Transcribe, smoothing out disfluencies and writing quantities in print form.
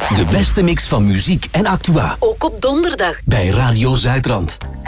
De beste mix van muziek en actua. Ook op donderdag. Bij Radio Zuidrand.